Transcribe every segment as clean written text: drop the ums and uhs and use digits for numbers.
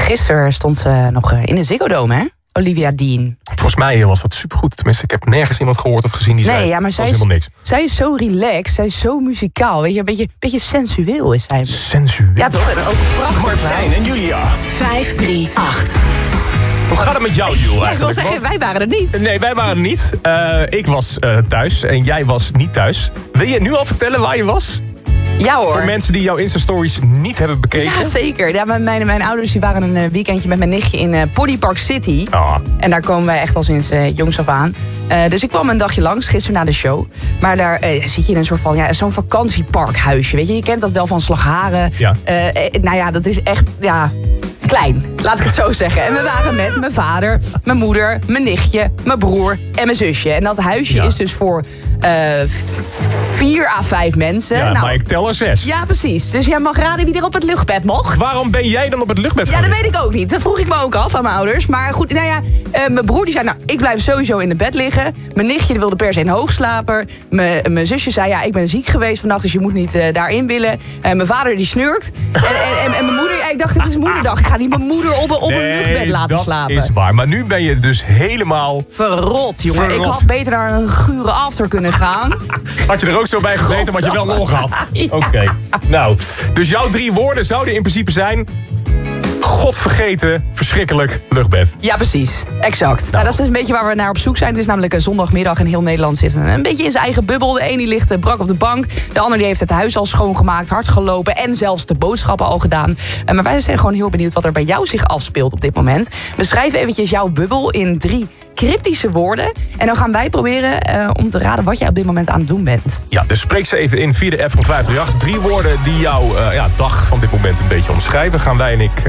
Gisteren stond ze nog in de Ziggo Dome, hè? Olivia Dean. Volgens mij was dat supergoed. Tenminste, ik heb nergens iemand gehoord of gezien die zei... Ja, maar zij helemaal niks. Zij is zo relaxed, zij is zo muzikaal. Weet je, een beetje sensueel is zij. Sensueel? Ja, toch? En ook prachtig. Martijn en Julia. 538. Hoe gaat het met jou, Jules? Ja, ik wil zeggen, wij waren er niet. Nee, wij waren er niet. Ik was thuis en jij was niet thuis. Wil je nu al vertellen waar je was? Ja hoor. Voor mensen die jouw Insta-stories niet hebben bekeken. Ja, zeker. Ja, mijn ouders die waren een weekendje met mijn nichtje in Pony Park City. Ah. En daar komen wij echt al sinds jongs af aan. Dus ik kwam een dagje langs, gisteren na de show. Maar daar zit je in een soort van, zo'n vakantieparkhuisje. Weet je, je kent dat wel van Slagharen. Ja. Nou ja, dat is echt, klein. Laat ik het zo zeggen. En we waren met mijn vader, mijn moeder, mijn nichtje, mijn broer en mijn zusje. En dat huisje is dus voor 4 à 5 mensen. Ja, maar ik tel er 6. Ja, precies. Dus jij mag raden wie er op het luchtbed mocht. Waarom ben jij dan op het luchtbed gaan Ja, dat liggen? weet ik ook niet. Dat vroeg ik me ook af aan mijn ouders. Maar goed, mijn broer die zei, ik blijf sowieso in het bed liggen. Mijn nichtje die wilde per se een hoogslaper. Mijn zusje zei, ik ben ziek geweest vannacht, dus je moet niet daarin willen. Mijn vader die snurkt. En mijn moeder, ik dacht, het is moederdag. Ik ga niet mijn moeder op een luchtbed laten slapen. Dat is waar. Maar nu ben je dus helemaal... Verrot, jongen. Verrot. Ik had beter naar een gure after kunnen gaan. Had je er ook zo bij gezeten, maar je wel lol gehad. Ja. Oké. Nou, dus jouw 3 woorden zouden in principe zijn... Godvergeten, verschrikkelijk luchtbed. Ja, precies. Exact. Nou, dat is dus een beetje waar we naar op zoek zijn. Het is namelijk een zondagmiddag en heel Nederland zit een beetje in zijn eigen bubbel. De ene die ligt brak op de bank. De ander die heeft het huis al schoongemaakt, hard gelopen en zelfs de boodschappen al gedaan. Maar wij zijn gewoon heel benieuwd wat er bij jou zich afspeelt op dit moment. Beschrijf eventjes jouw bubbel in 3 cryptische woorden. En dan gaan wij proberen om te raden wat jij op dit moment aan het doen bent. Ja, dus spreek ze even in via de app van 538. 3 woorden die jouw dag van dit moment een beetje omschrijven. Gaan wij en ik...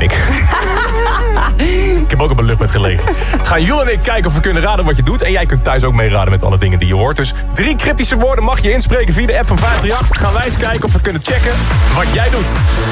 Ik heb ook op een luchtbed gelegen. Gaan Jules en ik kijken of we kunnen raden wat je doet. En jij kunt thuis ook meeraden met alle dingen die je hoort. Dus 3 cryptische woorden mag je inspreken via de app van 538. Gaan wij eens kijken of we kunnen checken wat jij doet.